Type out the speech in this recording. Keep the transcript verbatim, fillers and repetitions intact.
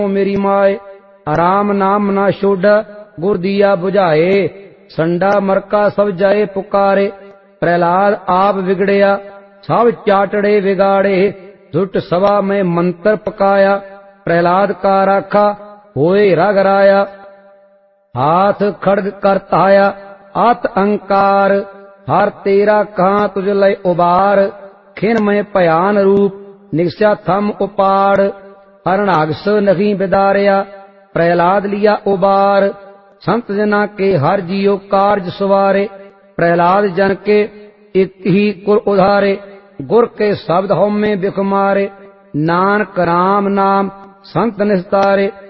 मेरी माए। राम नाम ना छोड़ा गुर दिया बुझाए। संडा मरका सब जाए पुकारे। प्रहलाद आप बिगड़या सब चाटड़े बिगाड़े। झुट सभा में मंत्र पकाया। प्रहलाद का राखा होए रगराया। हाथ खड़ग कर ताया आत अंकार। हर तेरा कहाँ तुझ लय उबार। खिन में भयान रूप निगस्या थम उपाड़। हरणागस नहीं बिदारया प्रहलाद लिया उबार। संत जना के हर जियो कार्य सवारे। प्रहलाद जन के एक ही कुल उधारे। गुर के शब्द हों में बिख मारे। नानक राम नाम संत निस्तारे।